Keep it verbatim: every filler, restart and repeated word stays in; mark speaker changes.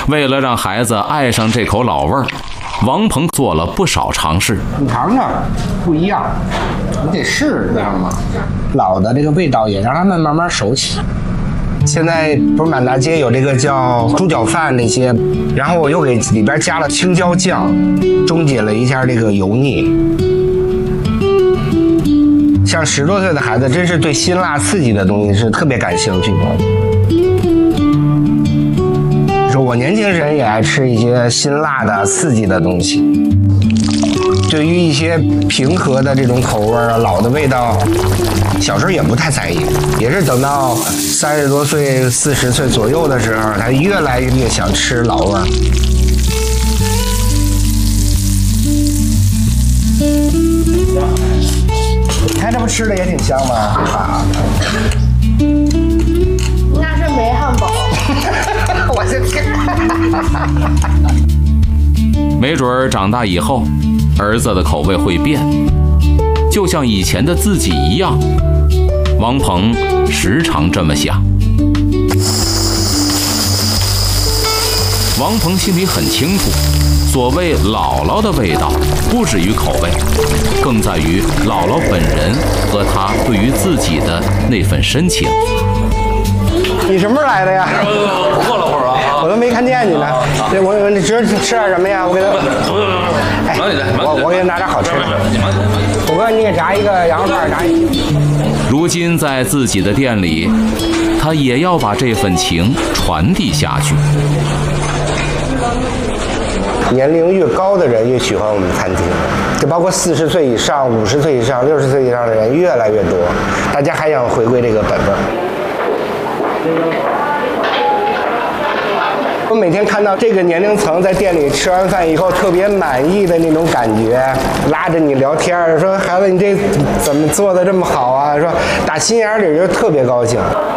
Speaker 1: 为了让孩子爱上这口老味儿，王鹏做了不少尝试。
Speaker 2: 你尝尝，不一样，你得试，知道吗？老的这个味道也让他们慢慢熟起。现在不是满大街有这个叫猪脚饭那些，然后我又给里边加了青椒酱，终结了一下这个油腻。像十多岁的孩子，真是对辛辣刺激的东西是特别感兴趣的。说我年轻人也爱吃一些辛辣的、刺激的东西。对于一些平和的这种口味啊、老的味道，小时候也不太在意，也是等到三十多岁、四十岁左右的时候，他越来越想吃老味儿。你看这不吃的也挺香吗？啊，
Speaker 3: 那是没汉堡。
Speaker 2: 我这天，
Speaker 1: 没准儿长大以后，儿子的口味会变，就像以前的自己一样。王鹏时常这么想。王鹏心里很清楚，所谓姥姥的味道，不止于口味，更在于姥姥本人和她对于自己的那份深情。
Speaker 2: 你什么时候来的呀？
Speaker 4: 我过了会儿啊，
Speaker 2: 我都没看见你呢。对，我我你吃吃点什么呀？我给他。哎，我我给你拿点好吃的。虎哥，你给炸一个羊肉串，炸一。
Speaker 1: 如今在自己的店里，他也要把这份情传递下去。
Speaker 2: 年龄越高的人越喜欢我们餐厅，就包括四十岁以上、五十岁以上、六十岁以上的人越来越多，大家还想回归这个本味。我每天看到这个年龄层在店里吃完饭以后特别满意的那种感觉，拉着你聊天，说孩子你这怎么做的这么好啊？说打心眼里就特别高兴。